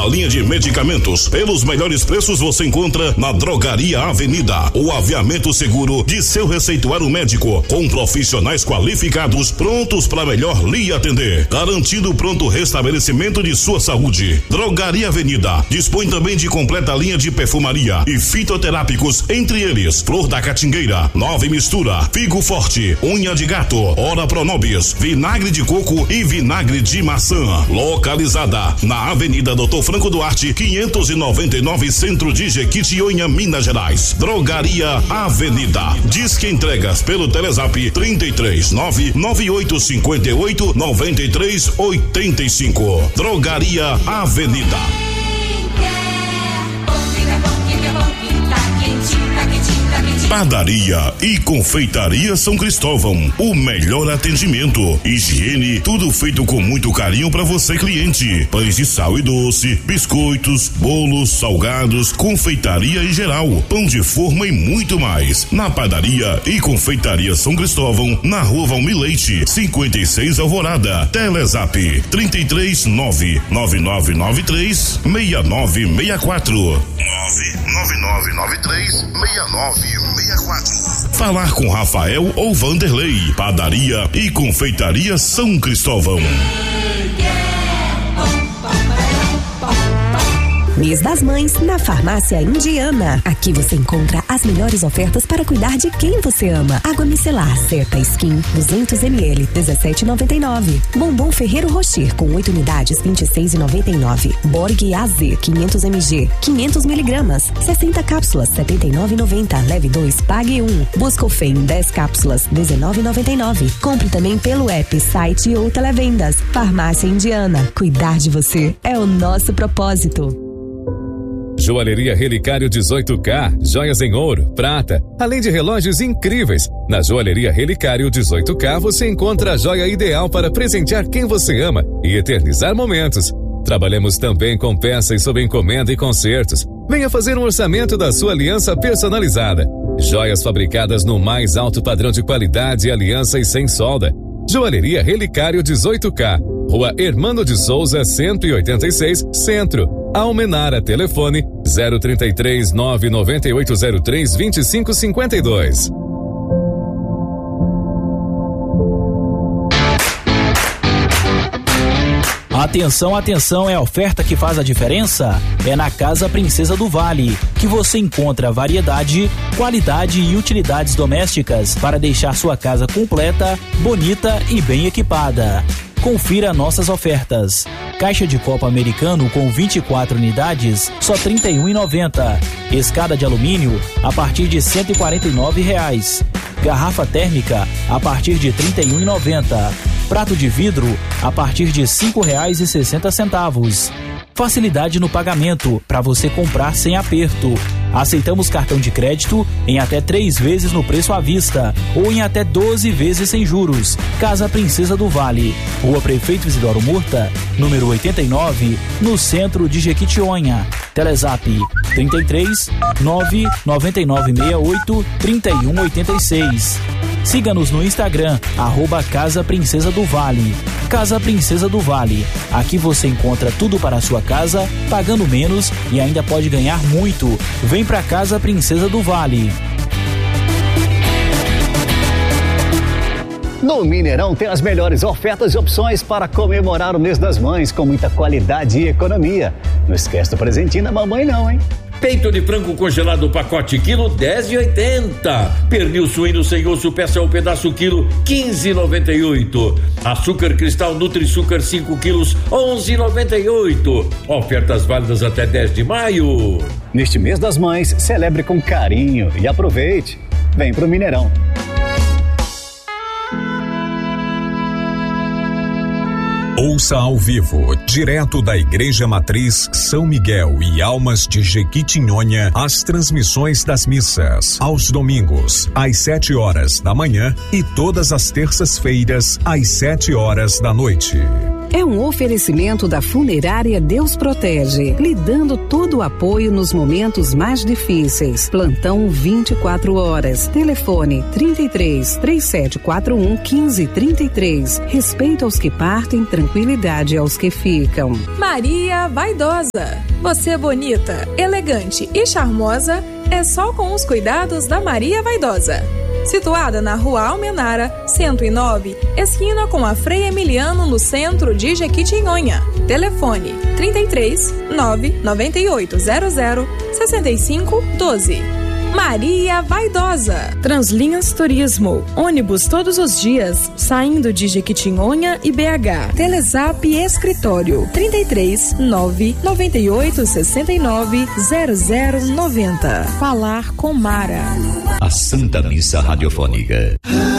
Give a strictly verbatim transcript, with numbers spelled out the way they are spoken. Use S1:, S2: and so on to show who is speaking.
S1: a linha de medicamentos pelos melhores preços você encontra na Drogaria Avenida. O aviamento seguro de seu receituário médico, com profissionais qualificados prontos para melhor lhe atender, garantindo pronto restabelecimento de sua saúde. Drogaria Avenida dispõe também de completa linha de perfumaria e fitoterápicos, entre eles Flor da Catingueira, Nove Mistura, Figo Forte, Unha de Gato, Ora Pronobis, Vinagre de Coco e Vinagre de Maçã. Localizada na Avenida Doutor Franco Duarte, quinhentos e noventa e nove, Centro de Jequitinhonha, Minas Gerais. Drogaria Avenida. Disque entregas pelo Telezap trinta e três, nove nove oito cinco oito, nove três oito cinco. Drogaria Avenida. Padaria e Confeitaria São Cristóvão, o melhor atendimento, higiene, tudo feito com muito carinho para você, cliente. Pães de sal e doce, biscoitos, bolos, salgados, confeitaria em geral, pão de forma e muito mais. Na Padaria e Confeitaria São Cristóvão, na Rua Valmir Leite, cinquenta e seis Alvorada. Telezap trinta e três, nove nove nove nove três, seis nove seis quatro. nove nove nove nove três, seis nove seis quatro. Falar com Rafael ou Vanderlei. Padaria e Confeitaria São Cristóvão.
S2: Mês das Mães na Farmácia Indiana. Aqui você encontra as melhores ofertas para cuidar de quem você ama. Água micelar Zeta Skin duzentos mililitros, dezessete e noventa e nove. Bombom Ferreiro Rocher com oito unidades, vinte e seis e noventa e nove. Borg A Z quinhentos mililitros, quinhentos miligramas, sessenta cápsulas, setenta e nove e noventa. Leve dois, pague um. Buscofen dez cápsulas, dezenove e noventa e nove. Compre também pelo app, site ou televendas. Farmácia Indiana. Cuidar de você é o nosso propósito.
S3: Joalheria Relicário dezoito K, joias em ouro, prata, além de relógios incríveis. Na Joalheria Relicário dezoito K você encontra a joia ideal para presentear quem você ama e eternizar momentos. Trabalhamos também com peças sob encomenda e concertos. Venha fazer um orçamento da sua aliança personalizada. Joias fabricadas no mais alto padrão de qualidade e alianças sem solda. Joalheria Relicário dezoito K, Rua Hermano de Souza, cento e oitenta e seis, Centro. Almenara, telefone zero trinta e três, nove nove oito zero três, vinte e cinco cinquenta e dois.
S4: Atenção, atenção, é a oferta que faz a diferença? É na Casa Princesa do Vale, que você encontra variedade, qualidade e utilidades domésticas para deixar sua casa completa, bonita e bem equipada. Confira nossas ofertas. Caixa de copo americano com vinte e quatro unidades, só trinta e um reais e noventa centavos. Escada de alumínio a partir de cento e quarenta e nove reais. Garrafa térmica a partir de trinta e um reais e noventa centavos. Prato de vidro a partir de cinco reais e sessenta centavos. Facilidade no pagamento para você comprar sem aperto. Aceitamos cartão de crédito em até três vezes no preço à vista ou em até doze vezes sem juros. Casa Princesa do Vale, Rua Prefeito Isidoro Murta, número oitenta e nove, no centro de Jequitinhonha. Telezap trinta e três, nove nove nove seis oito, trinta e um oitenta e seis. Siga-nos no Instagram, arroba Casa Princesa do Vale. Casa Princesa do Vale. Aqui você encontra tudo para a sua casa, pagando menos e ainda pode ganhar muito. Vem pra Casa Princesa do Vale.
S5: No Mineirão tem as melhores ofertas e opções para comemorar o mês das mães com muita qualidade e economia. Não esquece do presentinho da mamãe não, hein?
S6: Peito de frango congelado pacote quilo dez reais e oitenta. Pernil suíno sem osso peça ou pedaço quilo quinze reais e noventa e oito. Açúcar cristal Nutri-Sucar cinco quilos onze reais e noventa e oito. Ofertas válidas até dez de maio.
S5: Neste mês das mães, celebre com carinho e aproveite. Vem pro Mineirão.
S7: Ouça ao vivo, direto da Igreja Matriz São Miguel e Almas de Jequitinhonha, as transmissões das missas, aos domingos, às sete horas da manhã e todas as terças-feiras, às sete horas da noite.
S8: é um oferecimento da Funerária Deus Protege, lhe dando todo o apoio nos momentos mais difíceis. Plantão vinte e quatro horas. Telefone trinta e três, três sete quatro um, quinze trinta e três. Respeito aos que partem, tranquilidade aos que ficam.
S9: Maria Vaidosa. Você bonita, elegante e charmosa é só com os cuidados da Maria Vaidosa. Situada na Rua Almenara, cento e nove, esquina com a Frei Emiliano, no centro de Jequitinhonha. Telefone trinta e três, nove nove oito zero zero, seis cinco um dois. Maria Vaidosa. Translinhas Turismo. Ônibus todos os dias, saindo de Jequitinhonha e B H. Telezap Escritório. trinta e três, nove nove oito seis nove zero zero nove zero. Falar com Mara.
S10: A Santa Missa Radiofônica.